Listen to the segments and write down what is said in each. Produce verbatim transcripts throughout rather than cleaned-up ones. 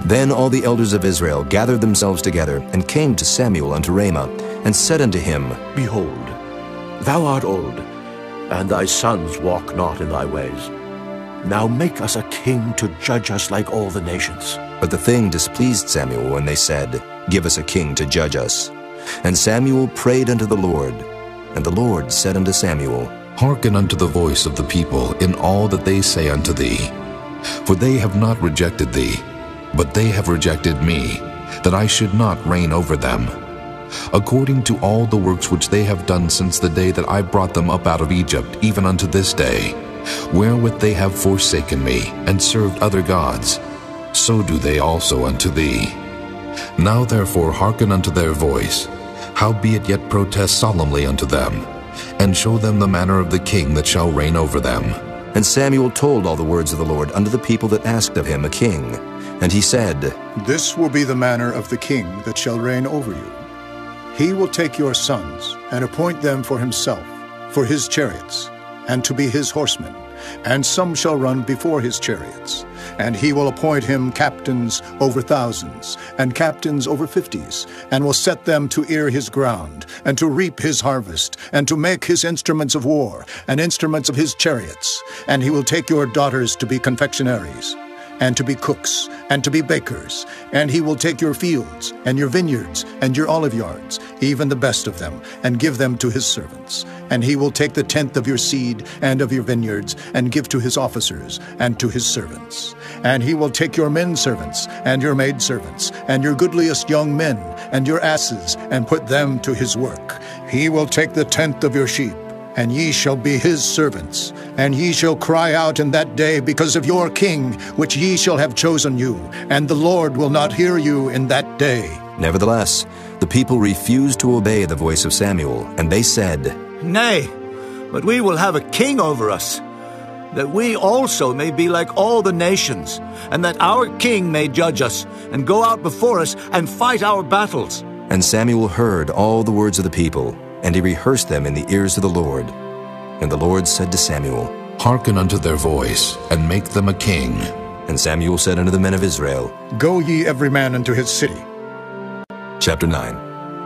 Then all the elders of Israel gathered themselves together, and came to Samuel unto Ramah, and said unto him, Behold, thou art old, and thy sons walk not in thy ways. Now make us a king to judge us like all the nations. But the thing displeased Samuel when they said, Give us a king to judge us. And Samuel prayed unto the Lord. And the Lord said unto Samuel, Hearken unto the voice of the people in all that they say unto thee. For they have not rejected thee, but they have rejected me, that I should not reign over them. According to all the works which they have done since the day that I brought them up out of Egypt, even unto this day, wherewith they have forsaken me, and served other gods, so do they also unto thee. Now therefore hearken unto their voice, howbeit yet protest solemnly unto them, and show them the manner of the king that shall reign over them. And Samuel told all the words of the Lord unto the people that asked of him a king. And he said, This will be the manner of the king that shall reign over you. He will take your sons, and appoint them for himself, for his chariots, and to be his horsemen, and some shall run before his chariots. And he will appoint him captains over thousands, and captains over fifties, and will set them to ear his ground, and to reap his harvest, and to make his instruments of war, and instruments of his chariots. And he will take your daughters to be confectionaries, and to be cooks, and to be bakers. And he will take your fields, and your vineyards, and your olive yards, even the best of them, and give them to his servants. And he will take the tenth of your seed, and of your vineyards, and give to his officers, and to his servants. And he will take your men servants, and your maid servants, and your goodliest young men, and your asses, and put them to his work. He will take the tenth of your sheep, and ye shall be his servants. And ye shall cry out in that day because of your king, which ye shall have chosen you, and the Lord will not hear you in that day. Nevertheless, the people refused to obey the voice of Samuel, and they said, Nay, but we will have a king over us, that we also may be like all the nations, and that our king may judge us, and go out before us, and fight our battles. And Samuel heard all the words of the people, and he rehearsed them in the ears of the Lord. And the Lord said to Samuel, Hearken unto their voice, and make them a king. And Samuel said unto the men of Israel, Go ye every man unto his city. Chapter nine.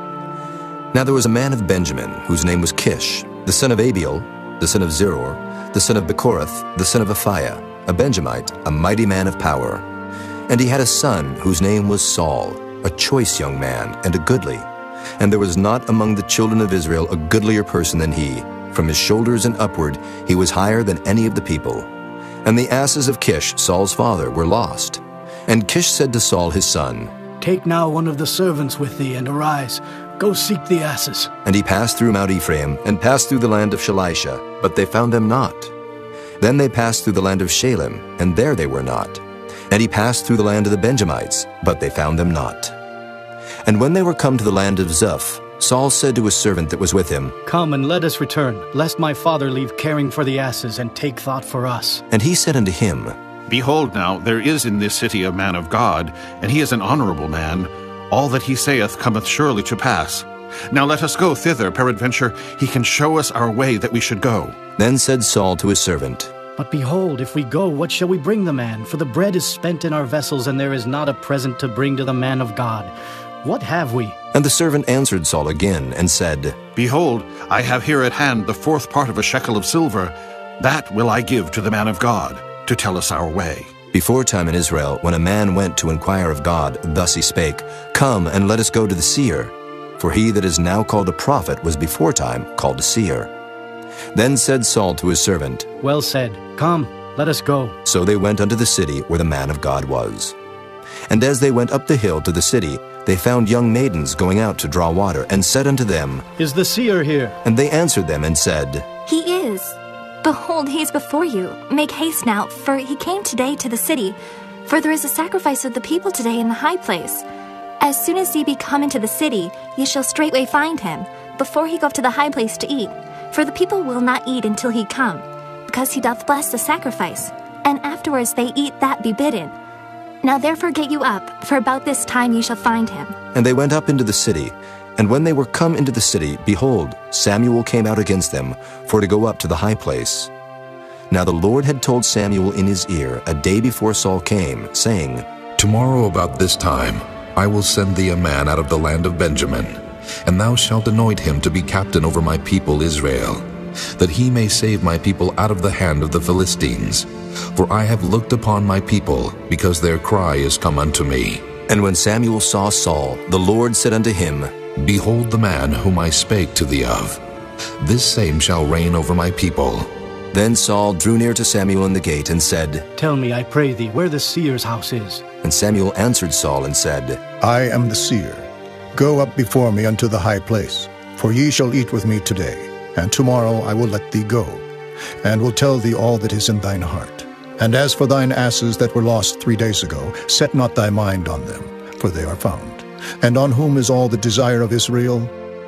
Now there was a man of Benjamin, whose name was Kish, the son of Abiel, the son of Zeror, the son of Bechorath, the son of Aphiah, a Benjamite, a mighty man of power. And he had a son whose name was Saul, a choice young man, and a goodly. And there was not among the children of Israel a goodlier person than he. From his shoulders and upward he was higher than any of the people. And the asses of Kish, Saul's father, were lost. And Kish said to Saul his son, Take now one of the servants with thee, and arise, go seek the asses. And he passed through Mount Ephraim, and passed through the land of Shalisha, but they found them not. Then they passed through the land of Shalem, and there they were not. And he passed through the land of the Benjamites, but they found them not. And when they were come to the land of Zuph, Saul said to his servant that was with him, Come and let us return, lest my father leave caring for the asses, and take thought for us. And he said unto him, Behold now, there is in this city a man of God, and he is an honorable man. All that he saith cometh surely to pass. Now let us go thither, peradventure he can show us our way that we should go. Then said Saul to his servant, But behold, if we go, what shall we bring the man? For the bread is spent in our vessels, and there is not a present to bring to the man of God. What have we? And the servant answered Saul again, and said, Behold, I have here at hand the fourth part of a shekel of silver. That will I give to the man of God, to tell us our way. Before time in Israel, when a man went to inquire of God, thus he spake, Come, and let us go to the seer. For he that is now called a prophet was before time called a seer. Then said Saul to his servant, Well said, come, let us go. So they went unto the city where the man of God was. And as they went up the hill to the city, they found young maidens going out to draw water, and said unto them, Is the seer here? And they answered them and said, He is. Behold, he is before you. Make haste now, for he came today to the city. For there is a sacrifice of the people today in the high place. As soon as ye be come into the city, ye shall straightway find him, before he go up to the high place to eat. For the people will not eat until he come, because he doth bless the sacrifice. And afterwards they eat that be bidden. Now therefore get you up, for about this time ye shall find him. And they went up into the city. And when they were come into the city, behold, Samuel came out against them, for to go up to the high place. Now the Lord had told Samuel in his ear a day before Saul came, saying, Tomorrow about this time I will send thee a man out of the land of Benjamin, and thou shalt anoint him to be captain over my people Israel, that he may save my people out of the hand of the Philistines. For I have looked upon my people, because their cry is come unto me. And when Samuel saw Saul, the Lord said unto him, Behold the man whom I spake to thee of. This same shall reign over my people. Then Saul drew near to Samuel in the gate and said, Tell me, I pray thee, where the seer's house is. And Samuel answered Saul and said, I am the seer. Go up before me unto the high place, for ye shall eat with me today, and tomorrow I will let thee go, and will tell thee all that is in thine heart. And as for thine asses that were lost three days ago, set not thy mind on them, for they are found. And on whom is all the desire of Israel?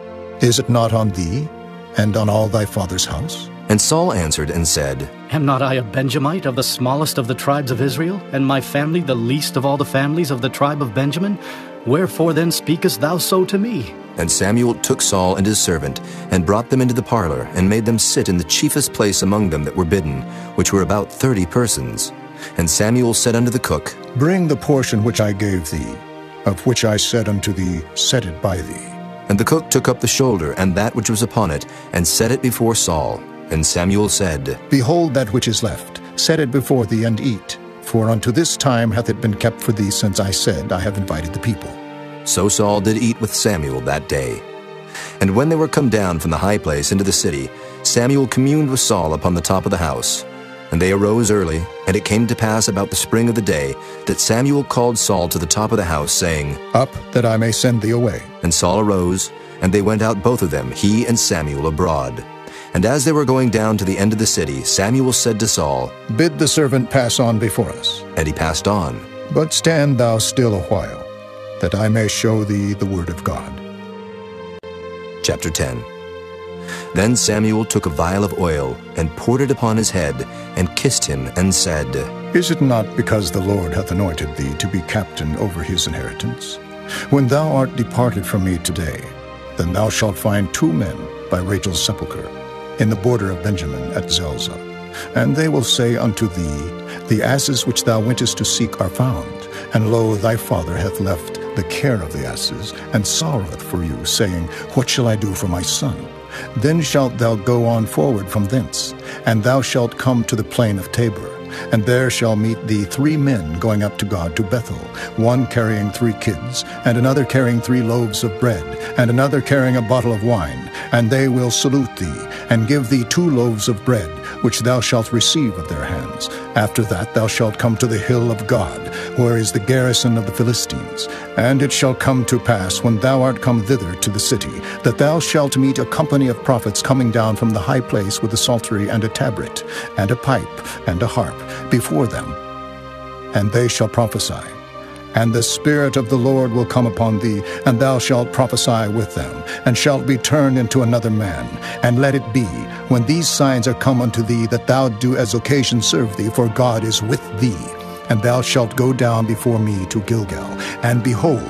Is it not on thee, and on all thy father's house? And Saul answered and said, Am not I a Benjamite of the smallest of the tribes of Israel, and my family the least of all the families of the tribe of Benjamin? Wherefore then speakest thou so to me? And Samuel took Saul and his servant, and brought them into the parlor, and made them sit in the chiefest place among them that were bidden, which were about thirty persons. And Samuel said unto the cook, Bring the portion which I gave thee, of which I said unto thee, Set it by thee. And the cook took up the shoulder and that which was upon it, and set it before Saul. And Samuel said, Behold that which is left, set it before thee, and eat. For unto this time hath it been kept for thee, since I said, I have invited the people. So Saul did eat with Samuel that day. And when they were come down from the high place into the city, Samuel communed with Saul upon the top of the house. And they arose early, and it came to pass about the spring of the day, that Samuel called Saul to the top of the house, saying, Up, that I may send thee away. And Saul arose, and they went out both of them, he and Samuel, abroad. And as they were going down to the end of the city, Samuel said to Saul, Bid the servant pass on before us. And he passed on. But stand thou still a while, that I may show thee the word of God. Chapter ten. Then Samuel took a vial of oil, and poured it upon his head, and kissed him, and said, Is it not because the Lord hath anointed thee to be captain over his inheritance? When thou art departed from me today, then thou shalt find two men by Rachel's sepulchre, in the border of Benjamin at Zelzah. And they will say unto thee, The asses which thou wentest to seek are found, and lo, thy father hath left the care of the asses, and sorroweth for you, saying, What shall I do for my son? Then shalt thou go on forward from thence, and thou shalt come to the plain of Tabor. And there shall meet thee three men going up to God to Bethel, one carrying three kids, and another carrying three loaves of bread, and another carrying a bottle of wine. And they will salute thee, and give thee two loaves of bread, which thou shalt receive of their hands. After that thou shalt come to the hill of God, where is the garrison of the Philistines. And it shall come to pass, when thou art come thither to the city, that thou shalt meet a company of prophets coming down from the high place with a psaltery and a tabret, and a pipe, and a harp, before them. And they shall prophesy. And the Spirit of the Lord will come upon thee, and thou shalt prophesy with them, and shalt be turned into another man. And let it be, when these signs are come unto thee, that thou do as occasion serve thee, for God is with thee. And thou shalt go down before me to Gilgal, and behold,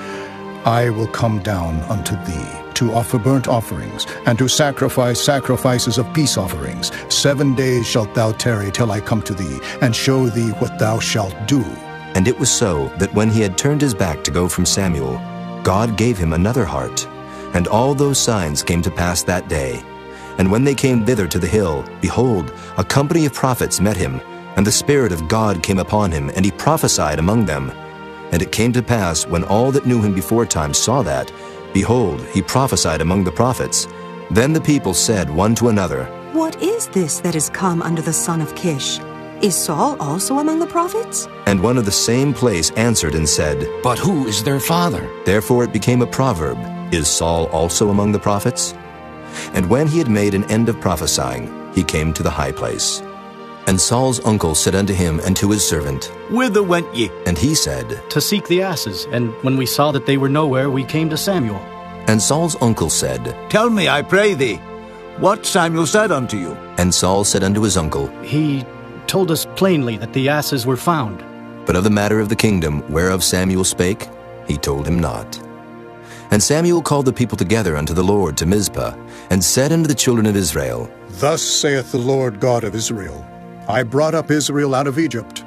I will come down unto thee, to offer burnt offerings, and to sacrifice sacrifices of peace offerings. Seven days shalt thou tarry till I come to thee, and show thee what thou shalt do. And it was so, that when he had turned his back to go from Samuel, God gave him another heart. And all those signs came to pass that day. And when they came thither to the hill, behold, a company of prophets met him, and the Spirit of God came upon him, and he prophesied among them. And it came to pass, when all that knew him beforetime saw that, behold, he prophesied among the prophets. Then the people said one to another, What is this that is come unto the son of Kish? Is Saul also among the prophets? And one of the same place answered and said, But who is their father? Therefore it became a proverb, Is Saul also among the prophets? And when he had made an end of prophesying, he came to the high place. And Saul's uncle said unto him and to his servant, Whither went ye? And he said, To seek the asses, and when we saw that they were nowhere, we came to Samuel. And Saul's uncle said, Tell me, I pray thee, what Samuel said unto you. And Saul said unto his uncle, He told us plainly that the asses were found. But of the matter of the kingdom whereof Samuel spake, he told him not. And Samuel called the people together unto the Lord to Mizpah, and said unto the children of Israel, Thus saith the Lord God of Israel, I brought up Israel out of Egypt,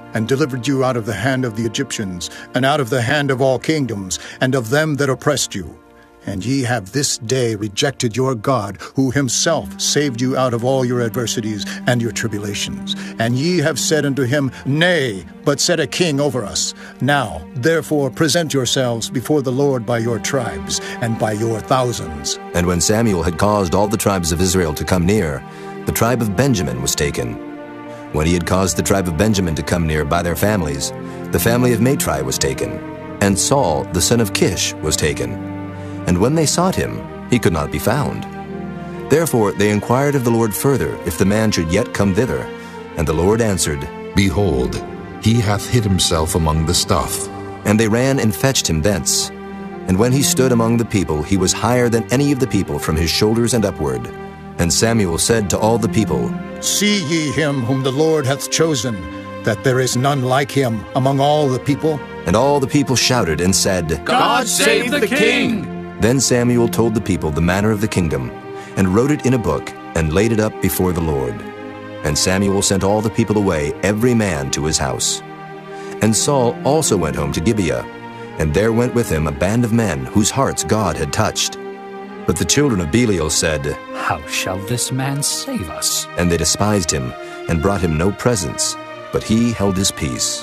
and delivered you out of the hand of the Egyptians, and out of the hand of all kingdoms, and of them that oppressed you. And ye have this day rejected your God, who himself saved you out of all your adversities and your tribulations. And ye have said unto him, Nay, but set a king over us. Now, therefore, present yourselves before the Lord by your tribes, and by your thousands. And when Samuel had caused all the tribes of Israel to come near, the tribe of Benjamin was taken. When he had caused the tribe of Benjamin to come near by their families, the family of Matri was taken, and Saul, the son of Kish, was taken. And when they sought him, he could not be found. Therefore they inquired of the Lord further, if the man should yet come thither. And the Lord answered, Behold, he hath hid himself among the stuff. And they ran and fetched him thence. And when he stood among the people, he was higher than any of the people from his shoulders and upward. And Samuel said to all the people, See ye him whom the Lord hath chosen, that there is none like him among all the people? And all the people shouted and said, God save the king! Then Samuel told the people the manner of the kingdom, and wrote it in a book, and laid it up before the Lord. And Samuel sent all the people away, every man to his house. And Saul also went home to Gibeah, and there went with him a band of men whose hearts God had touched. But the children of Belial said, How shall this man save us? And they despised him, and brought him no presents, but he held his peace.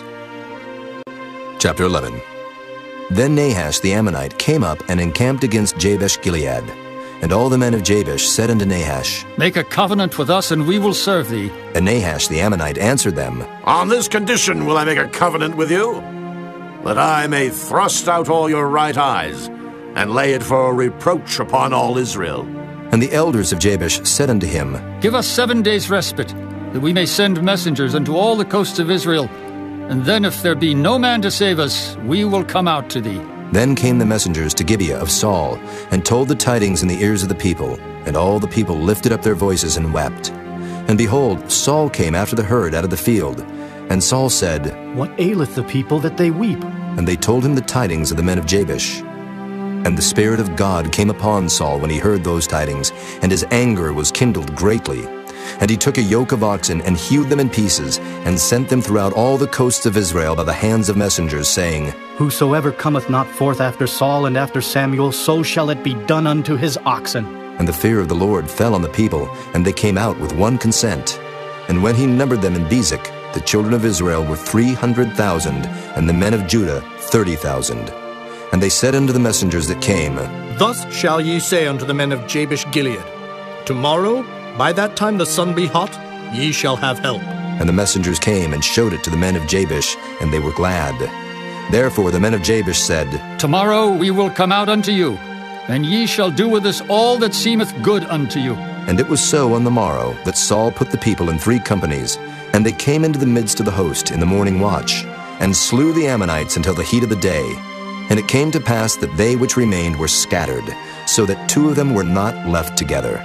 Chapter eleven. Then Nahash the Ammonite came up and encamped against Jabesh-Gilead. And all the men of Jabesh said unto Nahash, Make a covenant with us, and we will serve thee. And Nahash the Ammonite answered them, On this condition will I make a covenant with you, that I may thrust out all your right eyes, and lay it for a reproach upon all Israel. And the elders of Jabesh said unto him, Give us seven days' respite, that we may send messengers unto all the coasts of Israel. And then if there be no man to save us, we will come out to thee. Then came the messengers to Gibeah of Saul, and told the tidings in the ears of the people. And all the people lifted up their voices and wept. And behold, Saul came after the herd out of the field. And Saul said, What aileth the people that they weep? And they told him the tidings of the men of Jabesh. And the Spirit of God came upon Saul when he heard those tidings, and his anger was kindled greatly. And he took a yoke of oxen, and hewed them in pieces, and sent them throughout all the coasts of Israel by the hands of messengers, saying, Whosoever cometh not forth after Saul and after Samuel, so shall it be done unto his oxen. And the fear of the Lord fell on the people, and they came out with one consent. And when he numbered them in Bezek, the children of Israel were three hundred thousand, and the men of Judah thirty thousand. And they said unto the messengers that came, Thus shall ye say unto the men of Jabesh-Gilead, Tomorrow, by that time the sun be hot, ye shall have help. And the messengers came and showed it to the men of Jabesh, and they were glad. Therefore the men of Jabesh said, Tomorrow we will come out unto you, and ye shall do with us all that seemeth good unto you. And it was so on the morrow that Saul put the people in three companies, and they came into the midst of the host in the morning watch, and slew the Ammonites until the heat of the day. And it came to pass that they which remained were scattered, so that two of them were not left together.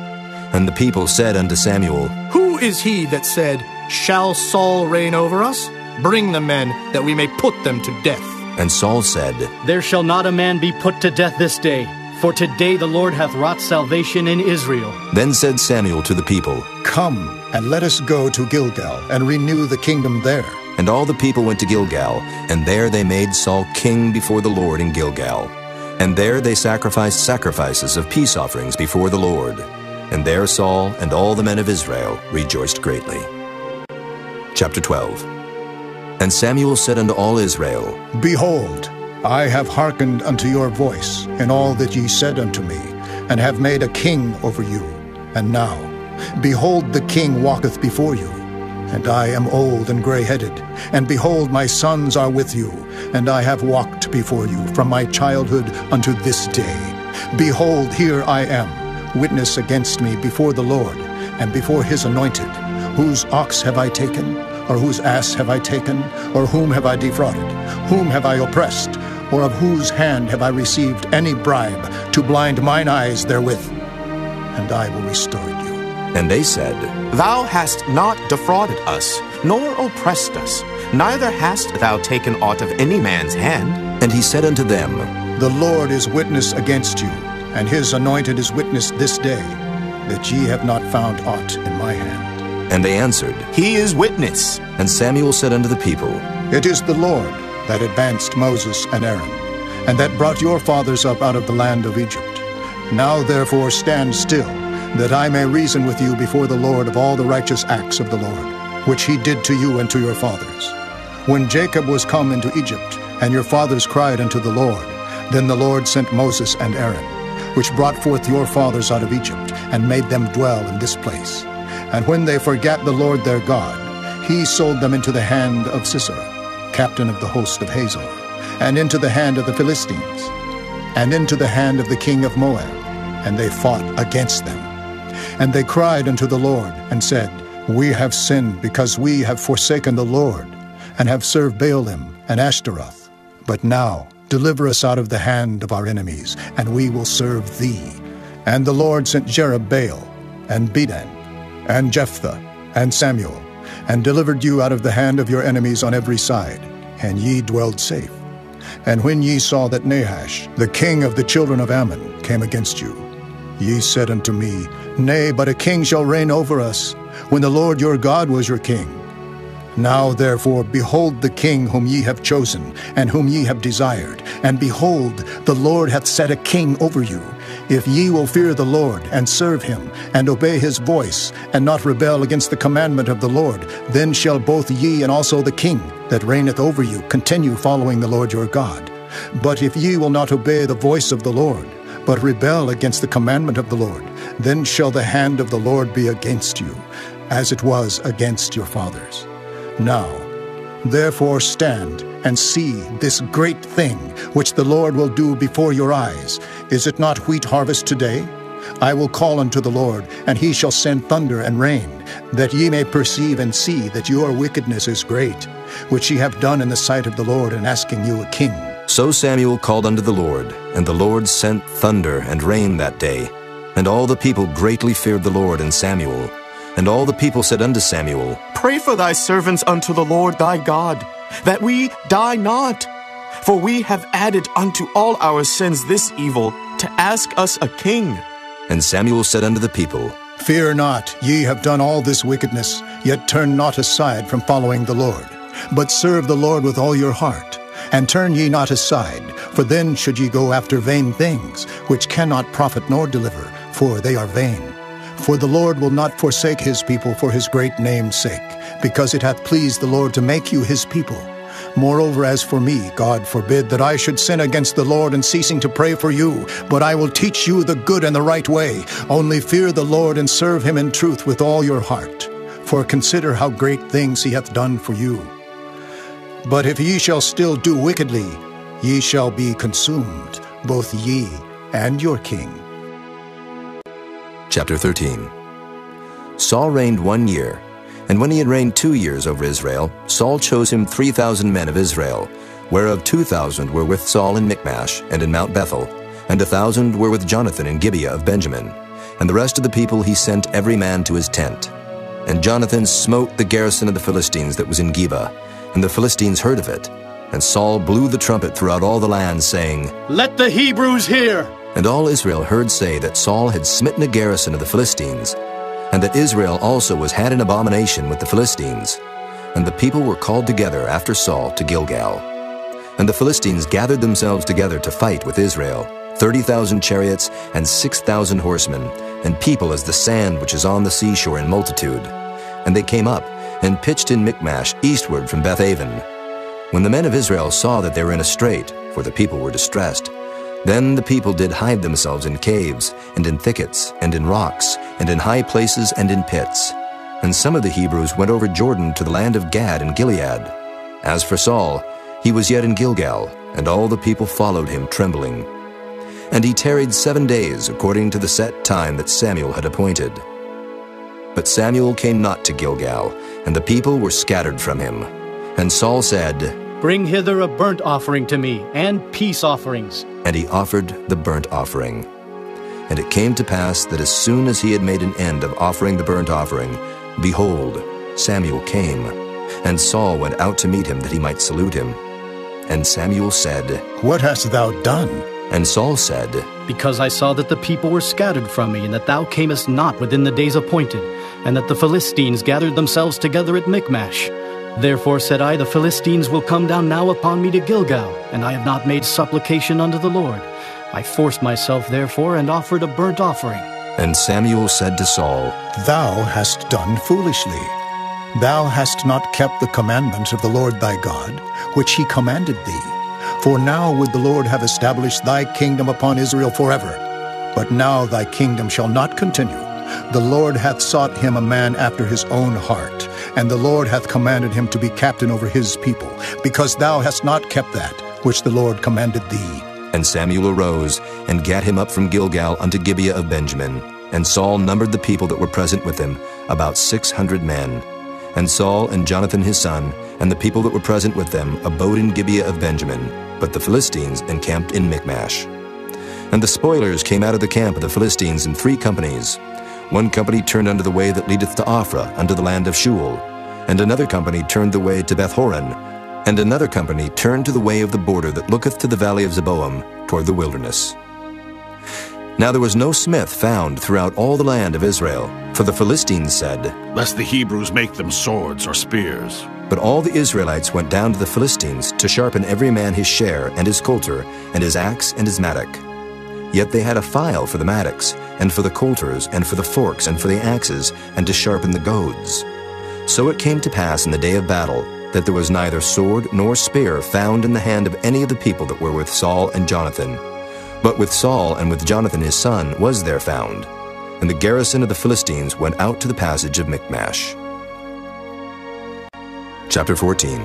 And the people said unto Samuel, Who is he that said, Shall Saul reign over us? Bring the men, that we may put them to death. And Saul said, There shall not a man be put to death this day, for today the Lord hath wrought salvation in Israel. Then said Samuel to the people, Come, and let us go to Gilgal, and renew the kingdom there. And all the people went to Gilgal, and there they made Saul king before the Lord in Gilgal. And there they sacrificed sacrifices of peace offerings before the Lord. And there Saul and all the men of Israel rejoiced greatly. Chapter twelve. And Samuel said unto all Israel, Behold, I have hearkened unto your voice in all that ye said unto me, and have made a king over you. And now, behold, the king walketh before you, and I am old and grey-headed. And behold, my sons are with you, and I have walked before you from my childhood unto this day. Behold, here I am, witness against me before the Lord, and before his anointed. Whose ox have I taken? Or whose ass have I taken? Or whom have I defrauded? Whom have I oppressed? Or of whose hand have I received any bribe to blind mine eyes therewith? And I will restore you. And they said, Thou hast not defrauded us, nor oppressed us, neither hast thou taken aught of any man's hand. And he said unto them, The Lord is witness against you, and his anointed is witness this day, that ye have not found aught in my hand. And they answered, He is witness. And Samuel said unto the people, It is the Lord that advanced Moses and Aaron, and that brought your fathers up out of the land of Egypt. Now therefore stand still, that I may reason with you before the Lord of all the righteous acts of the Lord, which he did to you and to your fathers. When Jacob was come into Egypt, and your fathers cried unto the Lord, then the Lord sent Moses and Aaron, which brought forth your fathers out of Egypt, and made them dwell in this place. And when they forgat the Lord their God, he sold them into the hand of Sisera, captain of the host of Hazor, and into the hand of the Philistines, and into the hand of the king of Moab, and they fought against them. And they cried unto the Lord, and said, We have sinned, because we have forsaken the Lord, and have served Baalim and Ashtaroth. But now deliver us out of the hand of our enemies, and we will serve thee. And the Lord sent Jerubbaal, and Bedan, and Jephthah, and Samuel, and delivered you out of the hand of your enemies on every side, and ye dwelled safe. And when ye saw that Nahash, the king of the children of Ammon, came against you, ye said unto me, Nay, but a king shall reign over us, when the Lord your God was your king. Now therefore behold the king whom ye have chosen, and whom ye have desired, and behold, the Lord hath set a king over you. If ye will fear the Lord, and serve him, and obey his voice, and not rebel against the commandment of the Lord, then shall both ye and also the king that reigneth over you continue following the Lord your God. But if ye will not obey the voice of the Lord, but rebel against the commandment of the Lord, then shall the hand of the Lord be against you, as it was against your fathers. Now, therefore stand and see this great thing which the Lord will do before your eyes. Is it not wheat harvest today? I will call unto the Lord, and he shall send thunder and rain, that ye may perceive and see that your wickedness is great, which ye have done in the sight of the Lord in asking you a king. So Samuel called unto the Lord, and the Lord sent thunder and rain that day. And all the people greatly feared the Lord and Samuel. And all the people said unto Samuel, Pray for thy servants unto the Lord thy God, that we die not. For we have added unto all our sins this evil, to ask us a king. And Samuel said unto the people, Fear not, ye have done all this wickedness, yet turn not aside from following the Lord, but serve the Lord with all your heart. And turn ye not aside, for then should ye go after vain things, which cannot profit nor deliver, for they are vain. For the Lord will not forsake his people for his great name's sake, because it hath pleased the Lord to make you his people. Moreover, as for me, God forbid that I should sin against the Lord in ceasing to pray for you, but I will teach you the good and the right way. Only fear the Lord and serve him in truth with all your heart. For consider how great things he hath done for you. But if ye shall still do wickedly, ye shall be consumed, both ye and your king. Chapter thirteen. Saul reigned one year, and when he had reigned two years over Israel, Saul chose him three thousand men of Israel, whereof two thousand were with Saul in Michmash and in Mount Bethel, and a thousand were with Jonathan in Gibeah of Benjamin. And the rest of the people he sent every man to his tent. And Jonathan smote the garrison of the Philistines that was in Geba, and the Philistines heard of it. And Saul blew the trumpet throughout all the land, saying, Let the Hebrews hear! And all Israel heard say that Saul had smitten a garrison of the Philistines, and that Israel also was had an abomination with the Philistines. And the people were called together after Saul to Gilgal. And the Philistines gathered themselves together to fight with Israel, thirty thousand chariots and six thousand horsemen, and people as the sand which is on the seashore in multitude. And they came up, and pitched in Michmash eastward from Bethaven. When the men of Israel saw that they were in a strait, for the people were distressed, then the people did hide themselves in caves, and in thickets, and in rocks, and in high places, and in pits. And some of the Hebrews went over Jordan to the land of Gad and Gilead. As for Saul, he was yet in Gilgal, and all the people followed him trembling. And he tarried seven days according to the set time that Samuel had appointed. But Samuel came not to Gilgal, and the people were scattered from him. And Saul said, Bring hither a burnt offering to me, and peace offerings. And he offered the burnt offering. And it came to pass that as soon as he had made an end of offering the burnt offering, behold, Samuel came. And Saul went out to meet him that he might salute him. And Samuel said, What hast thou done? And Saul said, Because I saw that the people were scattered from me, and that thou camest not within the days appointed. and that the Philistines gathered themselves together at Michmash. Therefore said I, the Philistines will come down now upon me to Gilgal, and I have not made supplication unto the Lord. I forced myself therefore, and offered a burnt offering. And Samuel said to Saul, Thou hast done foolishly. Thou hast not kept the commandment of the Lord thy God, which he commanded thee. For now would the Lord have established thy kingdom upon Israel forever. But now thy kingdom shall not continue. The Lord hath sought him a man after his own heart, and the Lord hath commanded him to be captain over his people, because thou hast not kept that which the Lord commanded thee. And Samuel arose, and gat him up from Gilgal unto Gibeah of Benjamin. And Saul numbered the people that were present with him, about six hundred men. And Saul and Jonathan his son, and the people that were present with them, abode in Gibeah of Benjamin, but the Philistines encamped in Michmash. And the spoilers came out of the camp of the Philistines in three companies. One company turned unto the way that leadeth to Ophrah, unto the land of Shual. And another company turned the way to Bethhoron. And another company turned to the way of the border that looketh to the valley of Zeboam, toward the wilderness. Now there was no smith found throughout all the land of Israel, for the Philistines said, Lest the Hebrews make them swords or spears. But all the Israelites went down to the Philistines to sharpen every man his share, and his coulter, and his axe, and his mattock. Yet they had a file for the mattocks, and for the coulters, and for the forks, and for the axes, and to sharpen the goads. So it came to pass in the day of battle, that there was neither sword nor spear found in the hand of any of the people that were with Saul and Jonathan. But with Saul and with Jonathan his son was there found. And the garrison of the Philistines went out to the passage of Michmash. Chapter fourteen.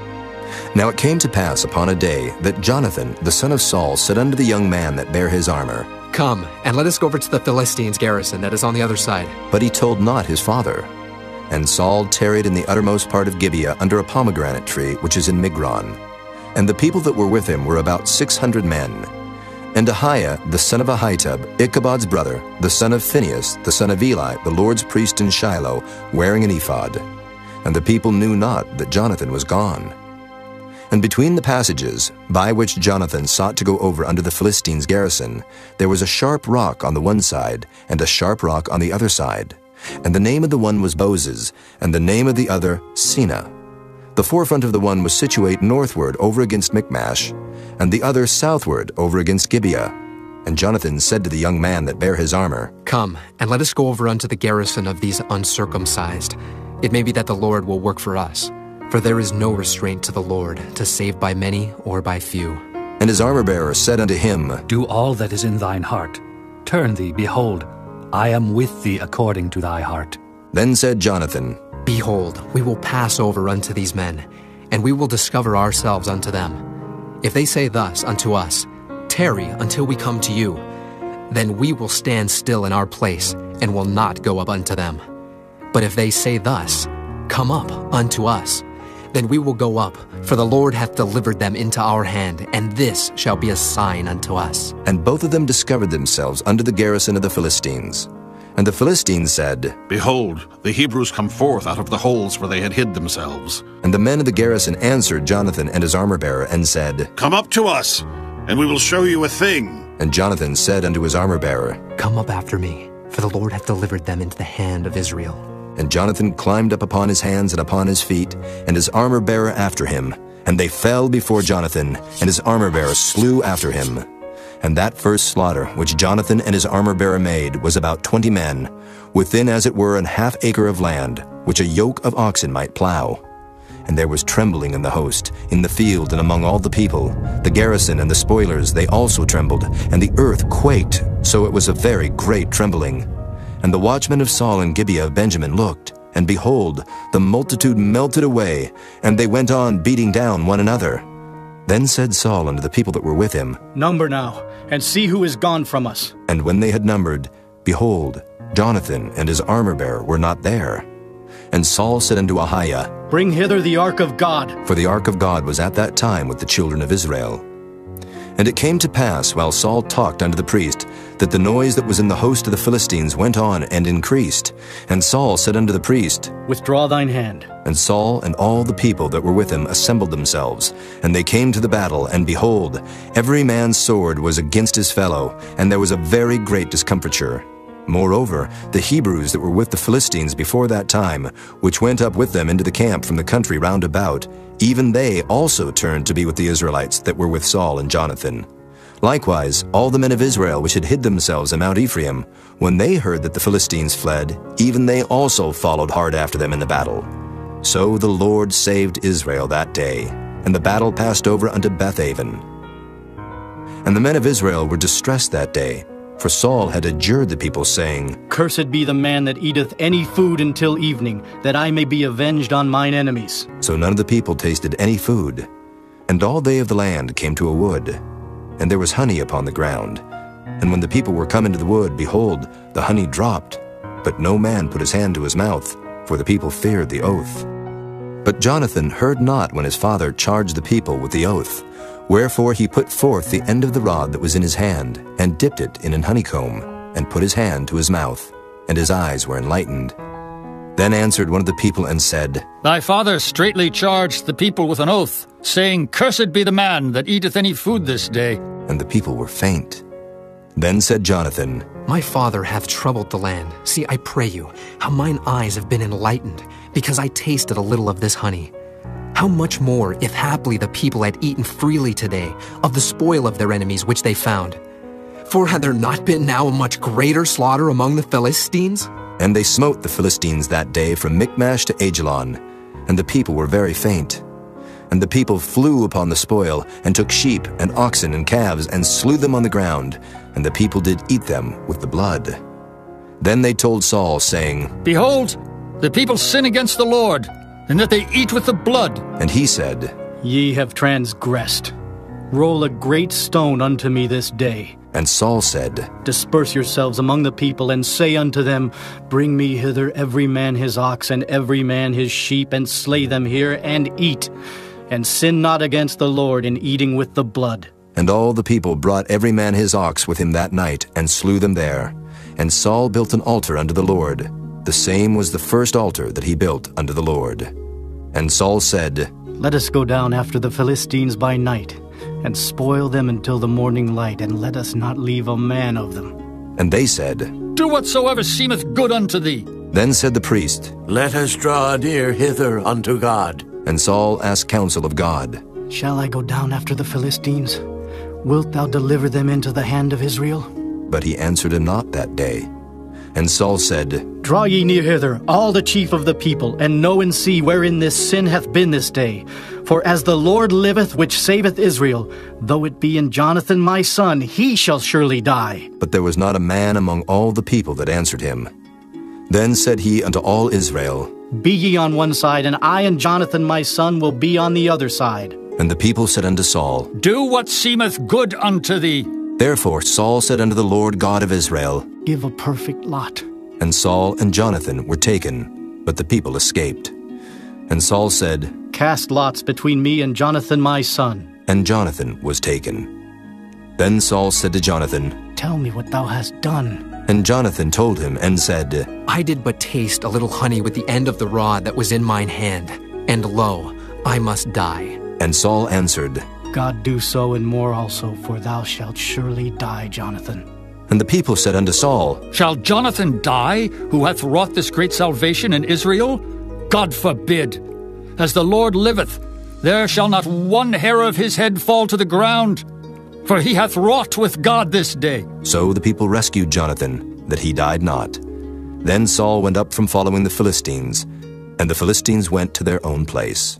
Now it came to pass upon a day that Jonathan the son of Saul said unto the young man that bare his armor, Come, and let us go over to the Philistines' garrison that is on the other side. But he told not his father. And Saul tarried in the uttermost part of Gibeah under a pomegranate tree which is in Migron. And the people that were with him were about six hundred men. And Ahiah the son of Ahitub, Ichabod's brother, the son of Phinehas, the son of Eli, the Lord's priest in Shiloh, wearing an ephod. And the people knew not that Jonathan was gone. And between the passages, by which Jonathan sought to go over unto the Philistines' garrison, there was a sharp rock on the one side, and a sharp rock on the other side. And the name of the one was Boses, and the name of the other Sina. The forefront of the one was situate northward over against Michmash, and the other southward over against Gibeah. And Jonathan said to the young man that bare his armor, Come, and let us go over unto the garrison of these uncircumcised. It may be that the Lord will work for us, for there is no restraint to the Lord, to save by many or by few. And his armor-bearer said unto him, Do all that is in thine heart. Turn thee, behold, I am with thee according to thy heart. Then said Jonathan, Behold, we will pass over unto these men, and we will discover ourselves unto them. If they say thus unto us, Tarry until we come to you, then we will stand still in our place, and will not go up unto them. But if they say thus, Come up unto us, then we will go up, for the Lord hath delivered them into our hand, and this shall be a sign unto us. And both of them discovered themselves unto the garrison of the Philistines. And the Philistines said, Behold, the Hebrews come forth out of the holes where they had hid themselves. And the men of the garrison answered Jonathan and his armor-bearer, and said, Come up to us, and we will show you a thing. And Jonathan said unto his armor-bearer, Come up after me, for the Lord hath delivered them into the hand of Israel. And Jonathan climbed up upon his hands and upon his feet, and his armor-bearer after him. And they fell before Jonathan, and his armor-bearer slew after him. And that first slaughter which Jonathan and his armor-bearer made was about twenty men, within as it were an half acre of land, which a yoke of oxen might plow. And there was trembling in the host, in the field and among all the people. The garrison and the spoilers, they also trembled, and the earth quaked, so it was a very great trembling. And the watchmen of Saul and Gibeah of Benjamin looked, and behold, the multitude melted away, and they went on beating down one another. Then said Saul unto the people that were with him, Number now, and see who is gone from us. And when they had numbered, behold, Jonathan and his armor-bearer were not there. And Saul said unto Ahiah, Bring hither the ark of God. For the ark of God was at that time with the children of Israel. And it came to pass, while Saul talked unto the priest, that the noise that was in the host of the Philistines went on and increased. And Saul said unto the priest, Withdraw thine hand. And Saul and all the people that were with him assembled themselves. And they came to the battle, and behold, every man's sword was against his fellow, and there was a very great discomfiture. Moreover, the Hebrews that were with the Philistines before that time, which went up with them into the camp from the country round about, even they also turned to be with the Israelites that were with Saul and Jonathan. Likewise, all the men of Israel which had hid themselves in Mount Ephraim, when they heard that the Philistines fled, even they also followed hard after them in the battle. So the Lord saved Israel that day, and the battle passed over unto Bethaven. And the men of Israel were distressed that day, for Saul had adjured the people, saying, Cursed be the man that eateth any food until evening, that I may be avenged on mine enemies. So none of the people tasted any food. And all they of the land came to a wood, and there was honey upon the ground. And when the people were come into the wood, behold, the honey dropped, but no man put his hand to his mouth, for the people feared the oath. But Jonathan heard not when his father charged the people with the oath. Wherefore he put forth the end of the rod that was in his hand, and dipped it in an honeycomb, and put his hand to his mouth, and his eyes were enlightened. Then answered one of the people and said, Thy father straitly charged the people with an oath, saying, Cursed be the man that eateth any food this day. And the people were faint. Then said Jonathan, My father hath troubled the land. See, I pray you, how mine eyes have been enlightened, because I tasted a little of this honey. How much more, if haply the people had eaten freely today of the spoil of their enemies which they found? For had there not been now a much greater slaughter among the Philistines? And they smote the Philistines that day from Michmash to Aijalon, and the people were very faint. And the people flew upon the spoil, and took sheep, and oxen, and calves, and slew them on the ground, and the people did eat them with the blood. Then they told Saul, saying, Behold, the people sin against the Lord, and that they eat with the blood. And he said, Ye have transgressed. Roll a great stone unto me this day. And Saul said, Disperse yourselves among the people, and say unto them, Bring me hither every man his ox, and every man his sheep, and slay them here, and eat. And sin not against the Lord in eating with the blood. And all the people brought every man his ox with him that night, and slew them there. And Saul built an altar unto the Lord. The same was the first altar that he built unto the Lord. And Saul said, Let us go down after the Philistines by night, and spoil them until the morning light, and let us not leave a man of them. And they said, Do whatsoever seemeth good unto thee. Then said the priest, Let us draw near hither unto God. And Saul asked counsel of God, Shall I go down after the Philistines? Wilt thou deliver them into the hand of Israel? But he answered him not that day. And Saul said, Draw ye near hither, all the chief of the people, and know and see wherein this sin hath been this day. For as the Lord liveth, which saveth Israel, though it be in Jonathan my son, he shall surely die. But there was not a man among all the people that answered him. Then said he unto all Israel, Be ye on one side, and I and Jonathan my son will be on the other side. And the people said unto Saul, Do what seemeth good unto thee. Therefore Saul said unto the Lord God of Israel, Give a perfect lot. And Saul and Jonathan were taken, but the people escaped. And Saul said, Cast lots between me and Jonathan my son. And Jonathan was taken. Then Saul said to Jonathan, Tell me what thou hast done. And Jonathan told him and said, I did but taste a little honey with the end of the rod that was in mine hand, and lo, I must die. And Saul answered, God do so and more also, for thou shalt surely die, Jonathan. And the people said unto Saul, Shall Jonathan die, who hath wrought this great salvation in Israel? God forbid. As the Lord liveth, there shall not one hair of his head fall to the ground, for he hath wrought with God this day. So the people rescued Jonathan, that he died not. Then Saul went up from following the Philistines, and the Philistines went to their own place.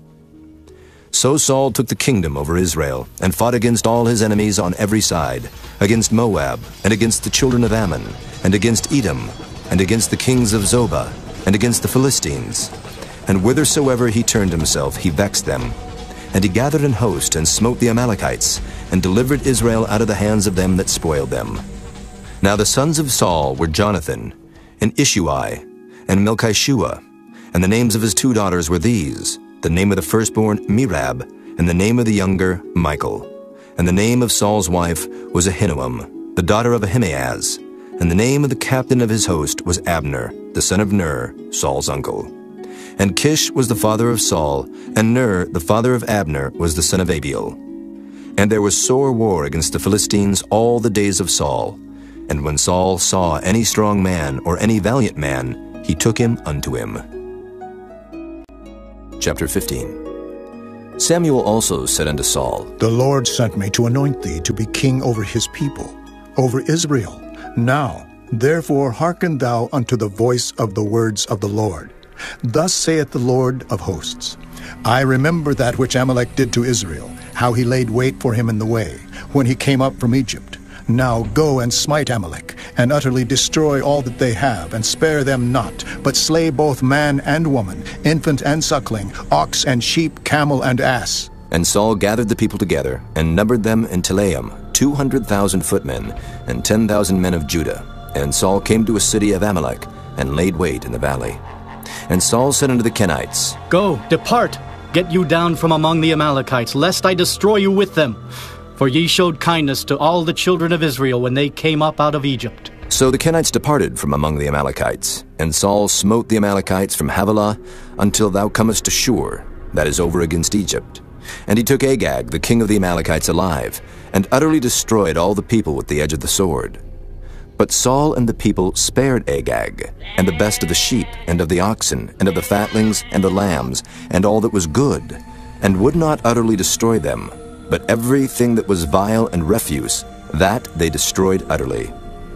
So Saul took the kingdom over Israel, and fought against all his enemies on every side, against Moab, and against the children of Ammon, and against Edom, and against the kings of Zobah, and against the Philistines. And whithersoever he turned himself, he vexed them. And he gathered an host, and smote the Amalekites, and delivered Israel out of the hands of them that spoiled them. Now the sons of Saul were Jonathan, and Ishuai, and Melchishua, and the names of his two daughters were these, the name of the firstborn Merab, and the name of the younger Michal. And the name of Saul's wife was Ahinoam, the daughter of Ahimaaz. And the name of the captain of his host was Abner, the son of Ner, Saul's uncle. And Kish was the father of Saul, and Ner, the father of Abner, was the son of Abiel. And there was sore war against the Philistines all the days of Saul. And when Saul saw any strong man or any valiant man, he took him unto him. Chapter fifteen. Samuel also said unto Saul, The Lord sent me to anoint thee to be king over his people, over Israel. Now, therefore, hearken thou unto the voice of the words of the Lord. Thus saith the Lord of hosts, I remember that which Amalek did to Israel, how he laid wait for him in the way, when he came up from Egypt. Now go and smite Amalek, and utterly destroy all that they have, and spare them not, but slay both man and woman, infant and suckling, ox and sheep, camel and ass. And Saul gathered the people together, and numbered them in Telaim, two hundred thousand footmen, and ten thousand men of Judah. And Saul came to a city of Amalek, and laid wait in the valley. And Saul said unto the Kenites, Go, depart, get you down from among the Amalekites, lest I destroy you with them. For ye showed kindness to all the children of Israel when they came up out of Egypt. So the Kenites departed from among the Amalekites, and Saul smote the Amalekites from Havilah until thou comest to Shur, that is over against Egypt. And he took Agag, the king of the Amalekites, alive, and utterly destroyed all the people with the edge of the sword. But Saul and the people spared Agag, and the best of the sheep, and of the oxen, and of the fatlings, and the lambs, and all that was good, and would not utterly destroy them, but everything that was vile and refuse, that they destroyed utterly.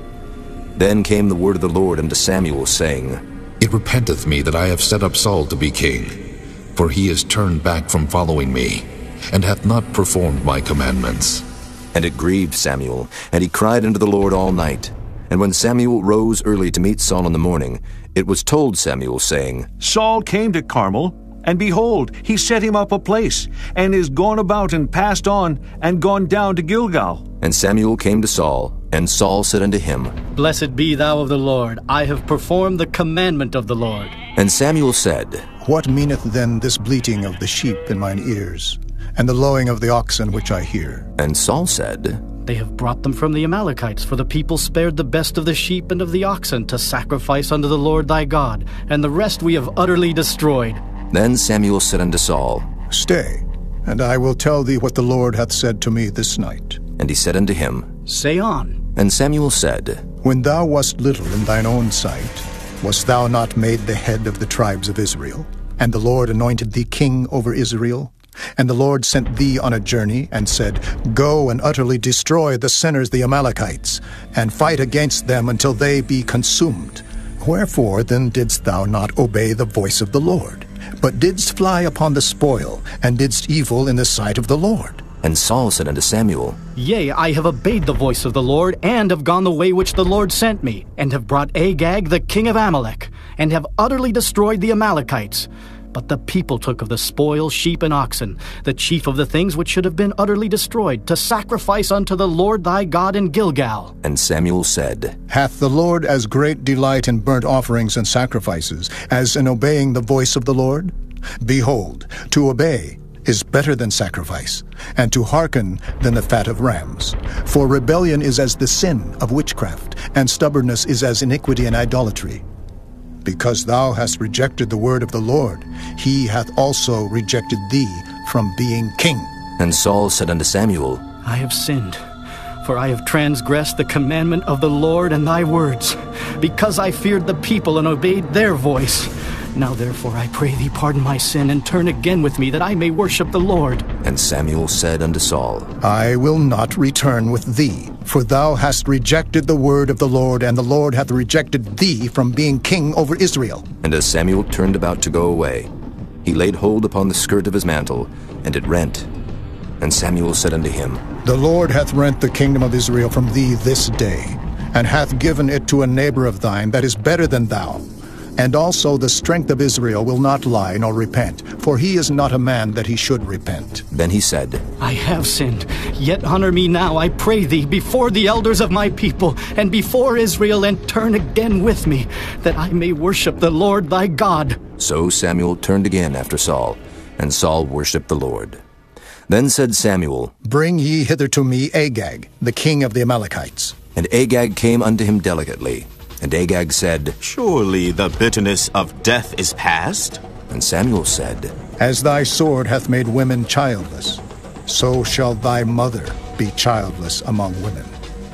Then came the word of the Lord unto Samuel, saying, It repenteth me that I have set up Saul to be king, for he is turned back from following me, and hath not performed my commandments. And it grieved Samuel, and he cried unto the Lord all night. And when Samuel rose early to meet Saul in the morning, it was told Samuel, saying, Saul came to Carmel, and behold, he set him up a place, and is gone about and passed on, and gone down to Gilgal. And Samuel came to Saul, and Saul said unto him, Blessed be thou of the Lord, I have performed the commandment of the Lord. And Samuel said, What meaneth then this bleating of the sheep in mine ears, and the lowing of the oxen which I hear? And Saul said, They have brought them from the Amalekites, for the people spared the best of the sheep and of the oxen to sacrifice unto the Lord thy God, and the rest we have utterly destroyed. Then Samuel said unto Saul, Stay, and I will tell thee what the Lord hath said to me this night. And he said unto him, Say on. And Samuel said, When thou wast little in thine own sight, wast thou not made the head of the tribes of Israel? And the Lord anointed thee king over Israel? And the Lord sent thee on a journey, and said, Go and utterly destroy the sinners the Amalekites, and fight against them until they be consumed. Wherefore then didst thou not obey the voice of the Lord, but didst fly upon the spoil, and didst evil in the sight of the Lord? And Saul said unto Samuel, Yea, I have obeyed the voice of the Lord, and have gone the way which the Lord sent me, and have brought Agag the king of Amalek, and have utterly destroyed the Amalekites. But the people took of the spoil sheep and oxen, the chief of the things which should have been utterly destroyed, to sacrifice unto the Lord thy God in Gilgal. And Samuel said, Hath the Lord as great delight in burnt offerings and sacrifices as in obeying the voice of the Lord? Behold, to obey is better than sacrifice, and to hearken than the fat of rams. For rebellion is as the sin of witchcraft, and stubbornness is as iniquity and idolatry. Because thou hast rejected the word of the Lord, he hath also rejected thee from being king. And Saul said unto Samuel, I have sinned, for I have transgressed the commandment of the Lord and thy words, because I feared the people and obeyed their voice. Now therefore I pray thee pardon my sin, and turn again with me, that I may worship the Lord. And Samuel said unto Saul, I will not return with thee, for thou hast rejected the word of the Lord, and the Lord hath rejected thee from being king over Israel. And as Samuel turned about to go away, he laid hold upon the skirt of his mantle, and it rent. And Samuel said unto him, The Lord hath rent the kingdom of Israel from thee this day, and hath given it to a neighbor of thine that is better than thou. And also the strength of Israel will not lie nor repent, for he is not a man that he should repent. Then he said, I have sinned, yet honor me now, I pray thee, before the elders of my people, and before Israel, and turn again with me, that I may worship the Lord thy God. So Samuel turned again after Saul, and Saul worshipped the Lord. Then said Samuel, Bring ye hither to me Agag, the king of the Amalekites. And Agag came unto him delicately. And Agag said, Surely the bitterness of death is past? And Samuel said, As thy sword hath made women childless, so shall thy mother be childless among women.